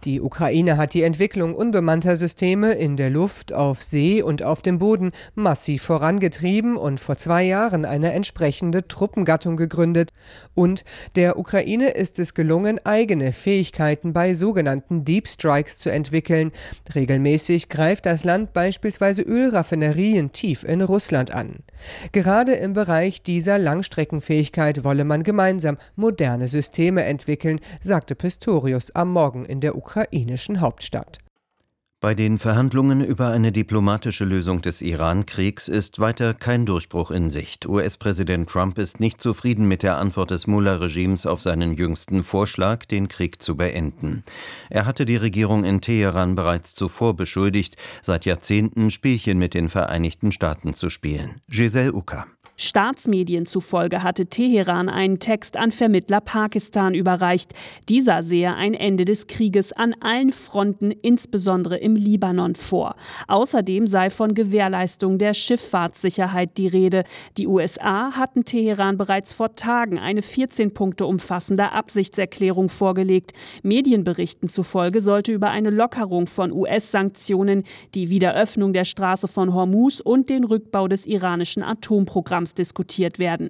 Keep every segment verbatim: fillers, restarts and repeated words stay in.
Die Ukraine hat die Entwicklung unbemannter Systeme in der Luft, auf See und auf dem Boden massiv vorangetrieben und vor zwei Jahren eine entsprechende Truppengattung gegründet. Und der Ukraine ist es gelungen, eigene Fähigkeiten bei sogenannten Deep Strikes zu entwickeln. Regelmäßig greift das Land beispielsweise Ölraffinerien tief in Russland an. Gerade im Bereich dieser Langstreckenfähigkeit wolle man gemeinsam moderne Systeme entwickeln, sagte Pistorius am Morgen in der ukrainischen Hauptstadt. Bei den Verhandlungen über eine diplomatische Lösung des Iran-Kriegs ist weiter kein Durchbruch in Sicht. U S-Präsident Trump ist nicht zufrieden mit der Antwort des Mullah-Regimes auf seinen jüngsten Vorschlag, den Krieg zu beenden. Er hatte die Regierung in Teheran bereits zuvor beschuldigt, seit Jahrzehnten Spielchen mit den Vereinigten Staaten zu spielen. Giselle Uka. Staatsmedien zufolge hatte Teheran einen Text an Vermittler Pakistan überreicht. Dieser sehe ein Ende des Krieges an allen Fronten, insbesondere im Libanon, vor. Außerdem sei von Gewährleistung der Schifffahrtssicherheit die Rede. Die U S A hatten Teheran bereits vor Tagen eine vierzehn Punkte umfassende Absichtserklärung vorgelegt. Medienberichten zufolge sollte über eine Lockerung von U S-Sanktionen, die Wiederöffnung der Straße von Hormuz und den Rückbau des iranischen Atomprogramms diskutiert werden.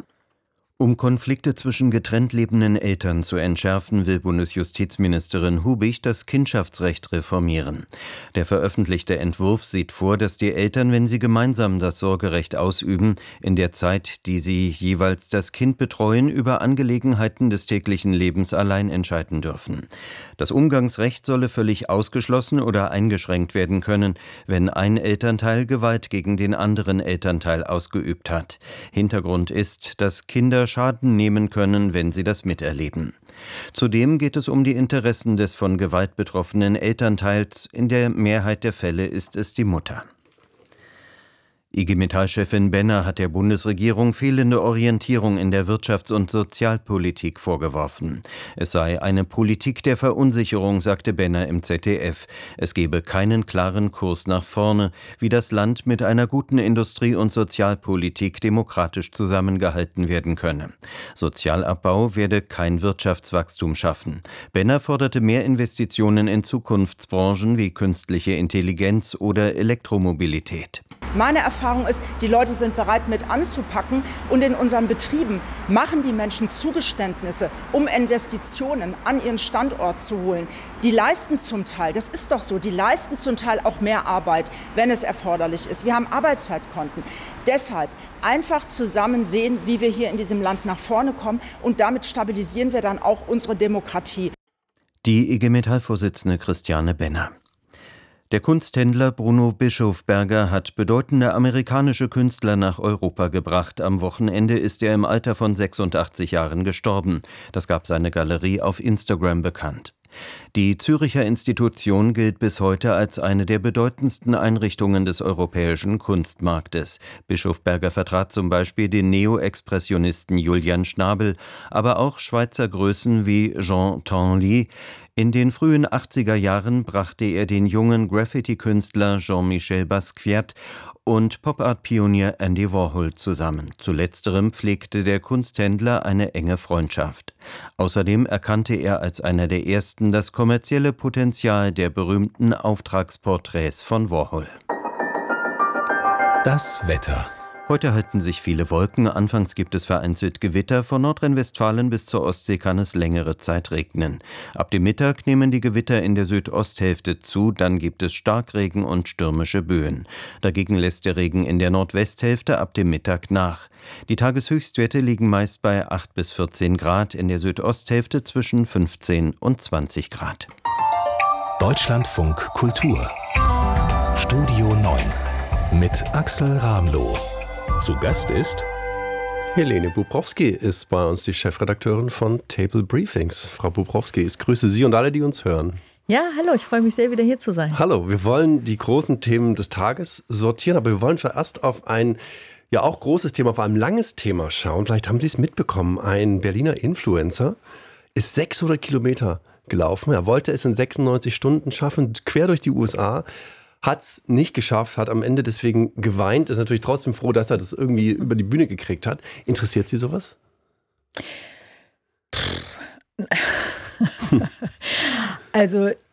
Um Konflikte zwischen getrennt lebenden Eltern zu entschärfen, will Bundesjustizministerin Hubig das Kindschaftsrecht reformieren. Der veröffentlichte Entwurf sieht vor, dass die Eltern, wenn sie gemeinsam das Sorgerecht ausüben, in der Zeit, die sie jeweils das Kind betreuen, über Angelegenheiten des täglichen Lebens allein entscheiden dürfen. Das Umgangsrecht solle völlig ausgeschlossen oder eingeschränkt werden können, wenn ein Elternteil Gewalt gegen den anderen Elternteil ausgeübt hat. Hintergrund ist, dass Kinder Schaden nehmen können, wenn sie das miterleben. Zudem geht es um die Interessen des von Gewalt betroffenen Elternteils. In der Mehrheit der Fälle ist es die Mutter. I G Metall-Chefin Benner hat der Bundesregierung fehlende Orientierung in der Wirtschafts- und Sozialpolitik vorgeworfen. Es sei eine Politik der Verunsicherung, sagte Benner im Z D F. Es gebe keinen klaren Kurs nach vorne, wie das Land mit einer guten Industrie- und Sozialpolitik demokratisch zusammengehalten werden könne. Sozialabbau werde kein Wirtschaftswachstum schaffen. Benner forderte mehr Investitionen in Zukunftsbranchen wie künstliche Intelligenz oder Elektromobilität. Meine Erfahrung ist, die Leute sind bereit, mit anzupacken, und in unseren Betrieben machen die Menschen Zugeständnisse, um Investitionen an ihren Standort zu holen. Die leisten zum Teil, das ist doch so, die leisten zum Teil auch mehr Arbeit, wenn es erforderlich ist. Wir haben Arbeitszeitkonten. Deshalb einfach zusammen sehen, wie wir hier in diesem Land nach vorne kommen, und damit stabilisieren wir dann auch unsere Demokratie. Die I G Metall-Vorsitzende Christiane Benner. Der Kunsthändler Bruno Bischofberger hat bedeutende amerikanische Künstler nach Europa gebracht. Am Wochenende ist er im Alter von sechsundachtzig Jahren gestorben. Das gab seine Galerie auf Instagram bekannt. Die Züricher Institution gilt bis heute als eine der bedeutendsten Einrichtungen des europäischen Kunstmarktes. Bischofberger vertrat zum Beispiel den Neo-Expressionisten Julian Schnabel, aber auch Schweizer Größen wie Jean Tinguely. In den frühen achtziger Jahren brachte er den jungen Graffiti-Künstler Jean-Michel Basquiat und Pop-Art-Pionier Andy Warhol zusammen. Zu letzterem pflegte der Kunsthändler eine enge Freundschaft. Außerdem erkannte er als einer der ersten das kommerzielle Potenzial der berühmten Auftragsporträts von Warhol. Das Wetter. Heute halten sich viele Wolken, anfangs gibt es vereinzelt Gewitter, von Nordrhein-Westfalen bis zur Ostsee kann es längere Zeit regnen. Ab dem Mittag nehmen die Gewitter in der Südosthälfte zu, dann gibt es Starkregen und stürmische Böen. Dagegen lässt der Regen in der Nordwesthälfte ab dem Mittag nach. Die Tageshöchstwerte liegen meist bei acht bis vierzehn Grad, in der Südosthälfte zwischen fünfzehn und zwanzig Grad. Deutschlandfunk Kultur Studio neun mit Axel Ramloh. Zu Gast ist Helene Bubrowski ist bei uns die Chefredakteurin von Table Briefings. Frau Bubrowski, ich grüße Sie und alle, die uns hören. Ja, hallo, ich freue mich sehr, wieder hier zu sein. Hallo, wir wollen die großen Themen des Tages sortieren, aber wir wollen zuerst auf ein ja auch großes Thema, auf ein langes Thema schauen. Vielleicht haben Sie es mitbekommen, ein Berliner Influencer ist sechshundert Kilometer gelaufen. Er wollte es in sechsundneunzig Stunden schaffen, quer durch die U S A. Hat es nicht geschafft, hat am Ende deswegen geweint, ist natürlich trotzdem froh, dass er das irgendwie über die Bühne gekriegt hat. Interessiert Sie sowas? Also